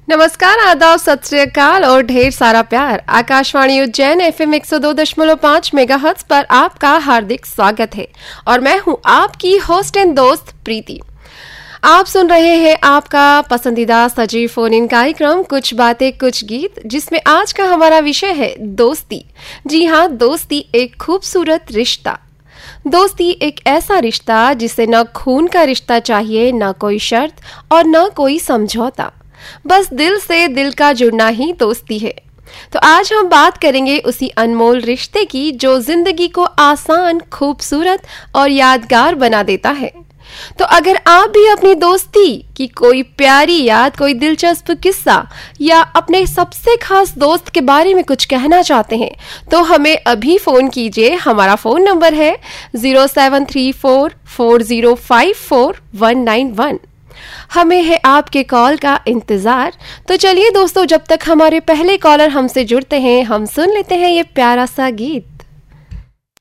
नमस्कार, आदाब, सत श्री अकाल और ढेर सारा प्यार। आकाशवाणी उज्जैन FM 102.5 मेगाहर्ट्ज पर आपका हार्दिक स्वागत है और मैं हूं आपकी होस्ट एंड दोस्त प्रीति। आप सुन रहे हैं आपका पसंदीदा सजीव फोन इन कार्यक्रम कुछ बातें कुछ गीत, जिसमें आज का हमारा विषय है दोस्ती। जी हाँ, दोस्ती एक खूबसूरत रिश्ता। दोस्ती एक ऐसा रिश्ता जिसे न खून का रिश्ता चाहिए, न कोई शर्त और न कोई समझौता, बस दिल से दिल का जुड़ना ही दोस्ती है। तो आज हम बात करेंगे उसी अनमोल रिश्ते की जो जिंदगी को आसान, खूबसूरत और यादगार बना देता है। तो अगर आप भी अपनी दोस्ती की कोई प्यारी याद, कोई दिलचस्प किस्सा या अपने सबसे खास दोस्त के बारे में कुछ कहना चाहते हैं तो हमें अभी फोन कीजिए। हमारा फोन नंबर है 073440549191। हमें है आपके कॉल का इंतजार। तो चलिए दोस्तों, जब तक हमारे पहले कॉलर हमसे जुड़ते हैं, हम सुन लेते हैं ये प्यारा सा गीत।